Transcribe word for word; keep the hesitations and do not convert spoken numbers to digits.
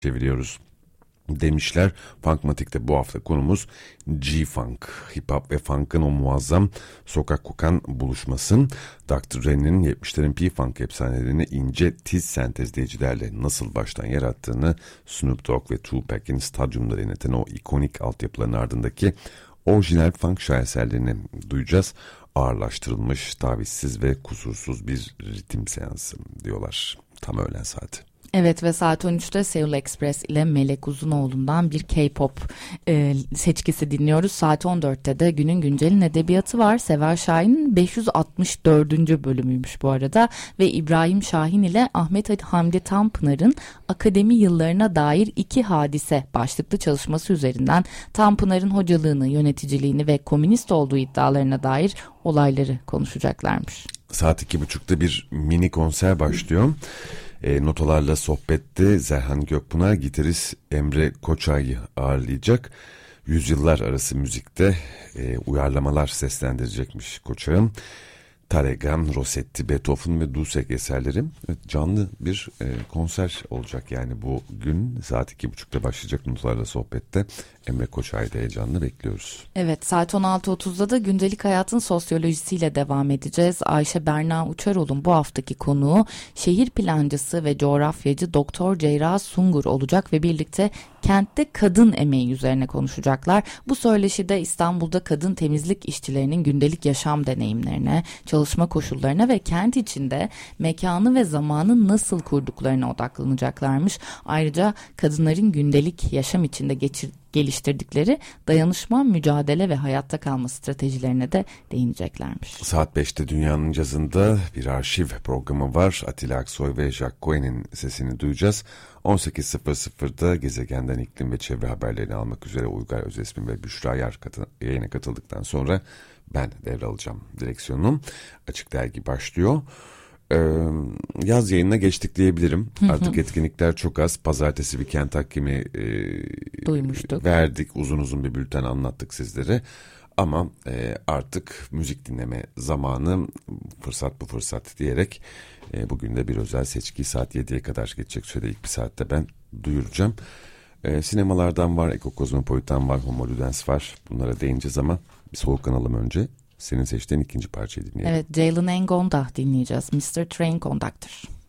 çeviriyoruz demişler. Funkmatik'te bu hafta konumuz G-Funk. Hip Hop ve Funk'ın o muazzam sokak kokan buluşması. doktor Dre'nin yetmişlerin P-Funk efsanelerini ince tiz sentezleyicilerle nasıl baştan yarattığını, Snoop Dogg ve Tupac'in stadyumları yöneten o ikonik altyapıların ardındaki orijinal funk şaheserlerini duyacağız. Ağırlaştırılmış, tavizsiz ve kusursuz bir ritim seansı diyorlar. Tam öğlen saati. Evet ve saat on üçte Seoul Express ile Melek Uzunoğlu'ndan bir K-pop e, seçkisi dinliyoruz. Saat on dörtte de Günün Güncel'in edebiyatı var. Seval Şahin'in beş yüz altmış dördüncü bölümüymüş bu arada ve İbrahim Şahin ile Ahmet Hamdi Tanpınar'ın akademi yıllarına dair iki hadise başlıklı çalışması üzerinden Tanpınar'ın hocalığını, yöneticiliğini ve komünist olduğu iddialarına dair olayları konuşacaklarmış. Saat iki buçukta bir mini konser başlıyor. E, notalarla sohbette Zerhan Gökpınar gitarist Emre Koçay'ı ağırlayacak. Yüzyıllar arası müzikte e, uyarlamalar seslendirecekmiş Koçay'ın. Taregan, Rossetti, Beethoven ve Dussek eserleri. Evet, canlı bir e, konser olacak yani bu gün saat iki buçukta başlayacak notalarla sohbette. Emre Koçay'da heyecanla bekliyoruz. Evet, saat on altı otuzda da gündelik hayatın sosyolojisiyle devam edeceğiz. Ayşe Berna Uçarol'un bu haftaki konuğu şehir plancısı ve coğrafyacı Doktor Ceyra Sungur olacak ve birlikte kentte kadın emeği üzerine konuşacaklar. Bu söyleşide İstanbul'da kadın temizlik işçilerinin gündelik yaşam deneyimlerine, çalışma koşullarına ve kent içinde mekanı ve zamanı nasıl kurduklarına odaklanacaklarmış. Ayrıca kadınların gündelik yaşam içinde geçir geliştirdikleri dayanışma, mücadele ve hayatta kalma stratejilerine de değineceklermiş. Saat beşte Dünyanın Cazı'nda bir arşiv programı var. Atilla Aksoy ve Jack Cohen'in sesini duyacağız. on sekiz sıfır sıfırda gezegenden iklim ve çevre haberlerini almak üzere Uygar Özesmi ve Büşra Yar katı, yayına katıldıktan sonra ben devralacağım direksiyonu. Açık Dergi başlıyor. Ee, yaz yayınına geçtik diyebilirim. Artık etkinlikler çok az. Pazartesi bir kent hakimi e, duymuştuk. Verdik. Uzun uzun bir bülten anlattık sizlere. Ama e, artık müzik dinleme zamanı, fırsat bu fırsat diyerek e, bugün de bir özel seçki saat yediye kadar geçecek sürede ilk bir saatte ben duyuracağım. E, sinemalardan var, Eko Kozmopolitan var, Homo Ludens var. Bunlara değineceğiz ama bir soluklanalım önce. Senin seçtiğin ikinci parçayı dinleyelim. Evet, Jalen Engon'da dinleyeceğiz. mister Train Conductor.